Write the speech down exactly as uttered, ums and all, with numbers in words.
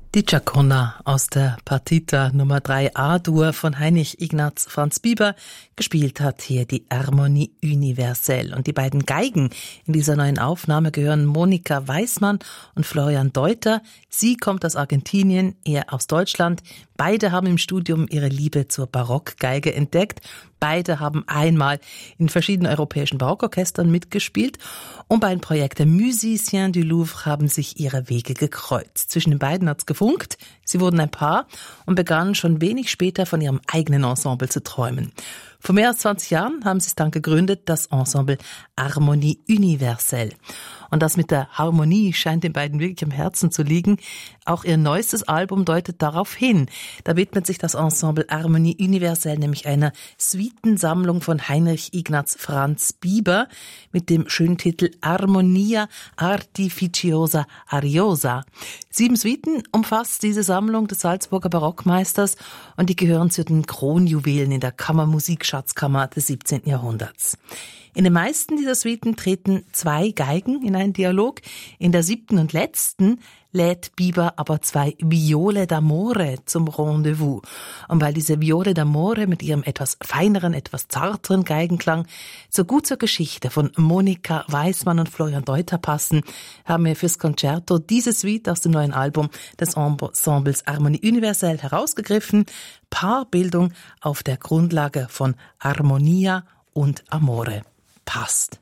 Die Chaconda aus der Partita Nummer drei A-Dur von Heinrich Ignaz Franz Biber. Gespielt hat hier die Harmonie Universelle. Und die beiden Geigen in dieser neuen Aufnahme gehören Monika Weissmann und Florian Deuter. Sie kommt aus Argentinien, er aus Deutschland. Beide haben im Studium ihre Liebe zur Barockgeige entdeckt. Beide haben einmal in verschiedenen europäischen Barockorchestern mitgespielt. Und beim Projekt der Musiciens du Louvre haben sich ihre Wege gekreuzt. Zwischen den beiden hat's gefunkt. Sie wurden ein Paar und begannen schon wenig später von ihrem eigenen Ensemble zu träumen. Vor mehr als zwanzig Jahren haben sie es dann gegründet, das Ensemble Harmonie Universelle. Und das mit der Harmonie scheint den beiden wirklich am Herzen zu liegen. Auch ihr neuestes Album deutet darauf hin. Da widmet sich das Ensemble Harmonie Universelle nämlich einer Suitensammlung von Heinrich Ignaz Franz Biber mit dem schönen Titel Harmonia Artificiosa Ariosa. Sieben Suiten umfasst diese Sammlung des Salzburger Barockmeisters und die gehören zu den Kronjuwelen in der Kammermusikschatzkammer des siebzehnten Jahrhunderts. In den meisten dieser Suiten treten zwei Geigen in einen Dialog. In der siebten und letzten lädt Biber aber zwei Viole d'Amore zum Rendezvous. Und weil diese Viole d'Amore mit ihrem etwas feineren, etwas zarteren Geigenklang so gut zur Geschichte von Monika Weissmann und Florian Deuter passen, haben wir fürs Concerto diese Suite aus dem neuen Album des Ensembles Harmonie Universelle herausgegriffen. Paarbildung auf der Grundlage von Harmonia und Amore. Passt.